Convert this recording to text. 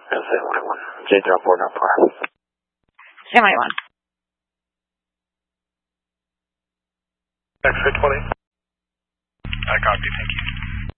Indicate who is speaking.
Speaker 1: San Line 1. J drop 4.4.
Speaker 2: San Line 1.
Speaker 3: X-ray 20. I copy, thank you.